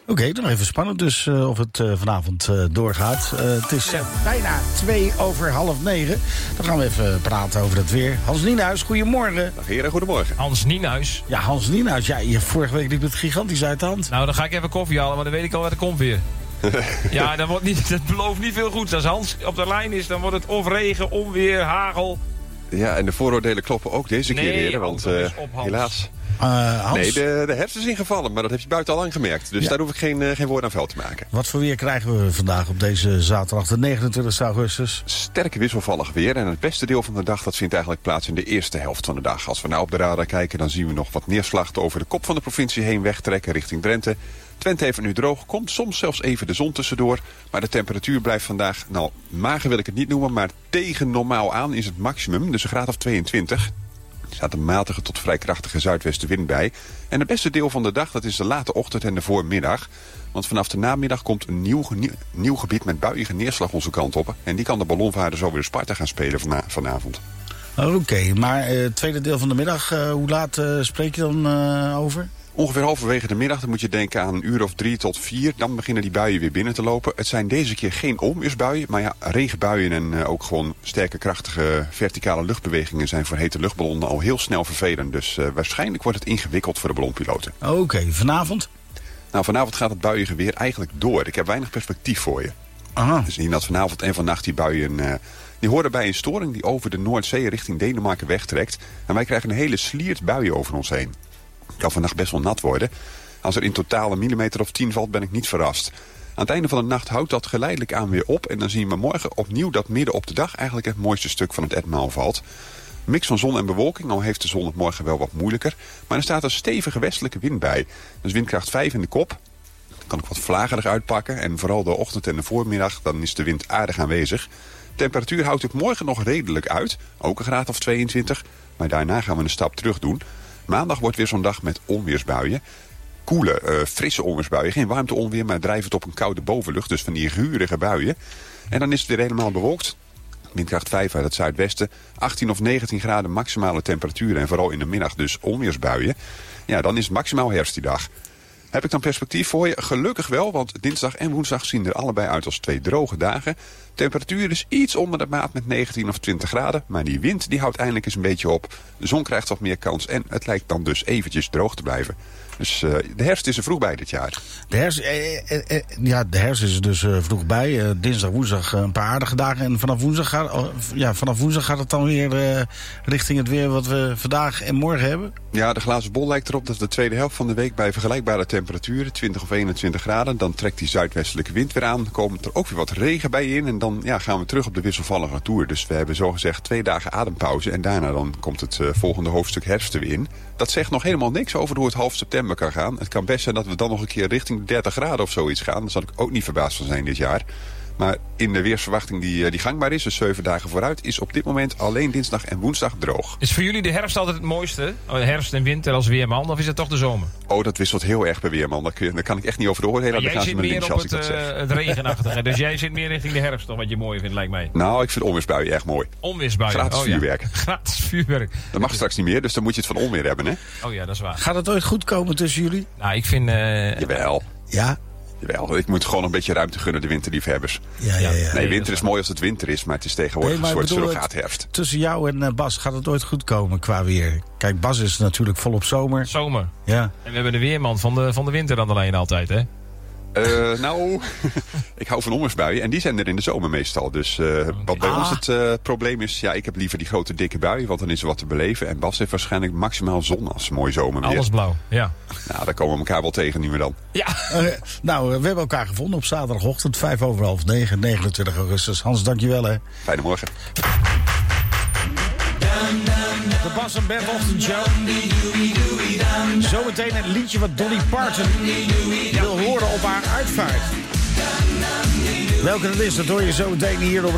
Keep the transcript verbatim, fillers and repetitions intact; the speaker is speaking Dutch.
Oké, okay, nog even spannend dus uh, of het uh, vanavond uh, doorgaat. Uh, het is uh, bijna twee over half negen. Dan gaan we even praten over het weer. Hans Nienhuis, goedemorgen. Dag heren, goedemorgen. Hans Nienhuis. Ja, Hans Nienhuis. Ja, je vorige week liep het gigantisch uit de hand. Nou, dan ga ik even koffie halen, maar dan weet ik al wat er komt weer. Ja, dat, wordt niet, dat belooft niet veel goeds. Als Hans op de lijn is, dan wordt het of regen, onweer, hagel. Ja, en de vooroordelen kloppen ook deze nee, keer, heren. Want uh, helaas... Uh, Hans? Nee, de, de herfst is ingevallen, maar dat heb je buiten al lang gemerkt. Dus ja. Daar hoef ik geen, uh, geen woord aan vuil te maken. Wat voor weer krijgen we vandaag op deze zaterdag, de negenentwintigste augustus? Sterk wisselvallig weer. En het beste deel van de dag dat vindt eigenlijk plaats in de eerste helft van de dag. Als we nou op de radar kijken, dan zien we nog wat neerslag over de kop van de provincie heen wegtrekken richting Drenthe. Twente heeft het nu droog, komt soms zelfs even de zon tussendoor. Maar de temperatuur blijft vandaag, nou, mager wil ik het niet noemen, maar tegen normaal aan is het maximum. Dus een graad of tweeëntwintig. Er staat een matige tot vrij krachtige zuidwestenwind bij. En het beste deel van de dag, dat is de late ochtend en de voormiddag. Want vanaf de namiddag komt een nieuw, nieuw, nieuw gebied met buiige neerslag onze kant op. En die kan de ballonvaarder zo weer Sparta gaan spelen vana, vanavond. Oké, okay, maar het uh, tweede deel van de middag, uh, hoe laat uh, spreek je dan uh, over? Ongeveer halverwege de middag, dan moet je denken aan een uur of drie tot vier. Dan beginnen die buien weer binnen te lopen. Het zijn deze keer geen onweersbuien, maar ja, regenbuien en uh, ook gewoon sterke, krachtige verticale luchtbewegingen zijn voor hete luchtballonnen al heel snel vervelend. Dus uh, waarschijnlijk wordt het ingewikkeld voor de ballonpiloten. Oké, okay, vanavond? Nou, vanavond gaat het buiige weer eigenlijk door. Ik heb weinig perspectief voor je. Aha. Dus zien dat vanavond en vannacht die buien... Uh, die horen bij een storing die over de Noordzee richting Denemarken wegtrekt. En wij krijgen een hele sliert buien over ons heen. Het kan vannacht best wel nat worden. Als er in totaal een millimeter of tien valt, ben ik niet verrast. Aan het einde van de nacht houdt dat geleidelijk aan weer op. En dan zien we morgen opnieuw dat midden op de dag eigenlijk het mooiste stuk van het etmaal valt. Een mix van zon en bewolking, al heeft de zon het morgen wel wat moeilijker. Maar er staat een stevige westelijke wind bij. Dus windkracht vijf in de kop. Dan kan ik wat vlagerig uitpakken. En vooral de ochtend en de voormiddag, dan is de wind aardig aanwezig. De temperatuur houdt het morgen nog redelijk uit. Ook een graad of tweeëntwintig. Maar daarna gaan we een stap terug doen. Maandag wordt weer zo'n dag met onweersbuien. Koele, uh, frisse onweersbuien. Geen warmteonweer, maar drijvend op een koude bovenlucht. Dus van die gurige buien. En dan is het weer helemaal bewolkt. Windkracht vijf uit het zuidwesten. achttien of negentien graden maximale temperatuur. En vooral in de middag dus onweersbuien. Ja, dan is het maximaal herfst die dag. Heb ik dan perspectief voor je? Gelukkig wel, want dinsdag en woensdag zien er allebei uit als twee droge dagen. Temperatuur is iets onder de maat met negentien of twintig graden. Maar die wind die houdt eindelijk eens een beetje op. De zon krijgt wat meer kans en het lijkt dan dus eventjes droog te blijven. Dus uh, de herfst is er vroeg bij dit jaar. De herfst, eh, eh, eh, ja, de herfst is er dus uh, vroeg bij. Uh, dinsdag, woensdag uh, een paar aardige dagen. En vanaf woensdag gaat, uh, ja, vanaf woensdag gaat het dan weer uh, richting het weer wat we vandaag en morgen hebben. Ja, de glazen bol lijkt erop dat de tweede helft van de week bij vergelijkbare temperaturen, twintig of eenentwintig graden, dan trekt die zuidwestelijke wind weer aan. Dan komt er ook weer wat regen bij in en dan ja, gaan we terug op de wisselvallige toer. Dus we hebben zogezegd twee dagen adempauze en daarna dan komt het uh, volgende hoofdstuk herfst er weer in. Dat zegt nog helemaal niks over hoe het half september kan gaan. Het kan best zijn dat we dan nog een keer richting de dertig graden of zoiets gaan. Daar zal ik ook niet verbaasd van zijn dit jaar. Maar in de weersverwachting die, die gangbaar is, dus zeven dagen vooruit, is op dit moment alleen dinsdag en woensdag droog. Is voor jullie de herfst altijd het mooiste? Herfst en winter als weerman, of is het toch de zomer? Oh, dat wisselt heel erg bij weerman. Daar, kun je, daar kan ik echt niet over oordelen. Jij zit meer op het, uh, het regenachtige. Dus jij zit meer richting de herfst, toch, wat je mooi vindt, lijkt mij. Nou, ik vind onweersbuien erg mooi. Onweersbuien? Gratis oh, vuurwerk. Ja. Gratis vuurwerk. Dat mag straks niet meer, dus dan moet je het van onweer hebben, hè? Oh ja, dat is waar. Gaat het ooit goed komen tussen jullie? Nou, ik vind... Uh... Jawel. Ja? Jawel, ik moet gewoon een beetje ruimte gunnen, de winterliefhebbers. Ja, ja, ja. Nee, winter is mooi als het winter is, maar het is tegenwoordig nee, een soort surrogaatherfst. Tussen jou en uh, Bas gaat het ooit goed komen qua weer? Kijk, Bas is natuurlijk volop zomer. Zomer. Ja. En we hebben de weerman van de, van de winter dan alleen altijd, hè? Uh, nou, ik hou van onweersbuien en die zijn er in de zomer meestal. Dus uh, okay. Wat bij ah. ons het uh, probleem is, ja, ik heb liever die grote dikke buien, want dan is er wat te beleven. En Bas heeft waarschijnlijk maximaal zon als mooi zomerweer. Alles blauw, ja. Nou, daar komen we elkaar wel tegen nu meer dan. Ja. Uh, nou, we hebben elkaar gevonden op zaterdagochtend, vijf over half negen, negenentwintig augustus. Hans, dankjewel, hè. Fijne morgen. De Bas en Bert ochtendshow. Zometeen een liedje wat Dolly Parton wil horen op haar uitvaart. Welke dat is, dat hoor je zometeen hier op